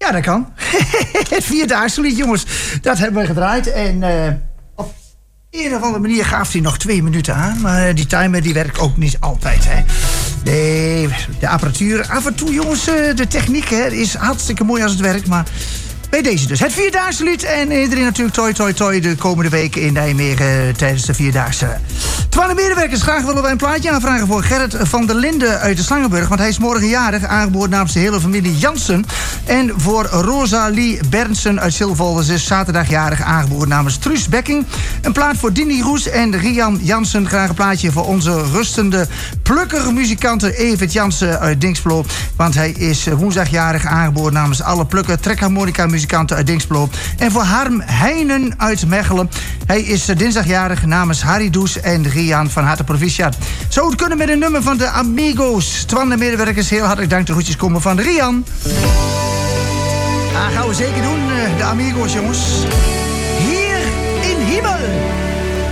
Ja, dat kan. Het vierdaagse lied, jongens. Dat hebben we gedraaid. En op een of andere manier gaf hij nog 2 minuten aan. Maar die timer die werkt ook niet altijd, hè. Nee, de apparatuur. Af en toe, jongens, de techniek hè, is hartstikke mooi als het werkt. Maar bij deze dus. Het vierdaagse lied. En iedereen natuurlijk toi de komende weken in Nijmegen tijdens de vierdaagse. 12 medewerkers, graag willen wij een plaatje aanvragen voor Gerrit van der Linden uit de Slangenburg. Want hij is morgen jarig, aangeboren namens de hele familie Jansen. En voor Rosalie Bernsen uit Zilvolde, ze is zaterdagjarig, aangeboren namens Truus Bekking. Een plaat voor Dini Roes en Rian Jansen. Graag een plaatje voor onze rustende plukkermuzikanten Evert Jansen uit Dinxperlo. Want hij is woensdagjarig, aangeboren namens alle plukker trekharmonica muzikanten uit Dinxperlo. En voor Harm Heijnen uit Mechelen. Hij is dinsdagjarig namens Harry Does en Rian van harte proficiat. Zou het kunnen met een nummer van de Amigos. Twan de medewerkers, heel hartelijk dank. De groetjes komen van Rian. Dat gaan we zeker doen, de Amigos, jongens.